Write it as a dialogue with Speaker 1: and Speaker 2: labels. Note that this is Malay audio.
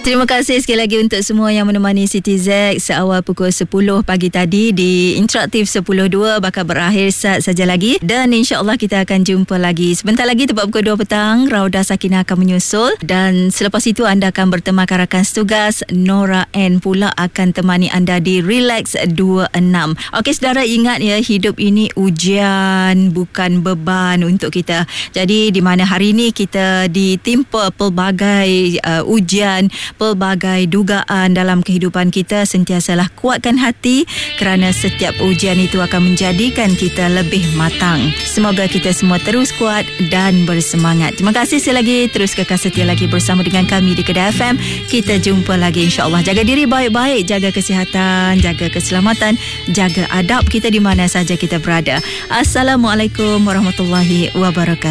Speaker 1: Terima kasih sekali lagi untuk semua yang menemani Siti Z seawal pukul 10 pagi tadi di Interaktif 10.2 bakal berakhir saja lagi, dan insya-Allah kita akan jumpa lagi sebentar lagi tepat pukul 2 petang. Raudah Sakinah akan menyusul, dan selepas itu anda akan bertemankan rakan setugas Nora N pula akan temani anda di Relax 26. Okey saudara, ingat ya, hidup ini ujian bukan beban untuk kita. Jadi di mana hari ini kita ditimpa pelbagai ujian, pelbagai dugaan dalam kehidupan kita, sentiasalah kuatkan hati kerana setiap ujian itu akan menjadikan kita lebih matang. Semoga kita semua terus kuat dan bersemangat. Terima kasih sekali lagi, terus kekal setia lagi bersama dengan kami di Kedah FM. Kita jumpa lagi insya-Allah. Jaga diri baik-baik, jaga kesihatan, jaga keselamatan, jaga adab kita di mana saja kita berada. Assalamualaikum warahmatullahi wabarakatuh.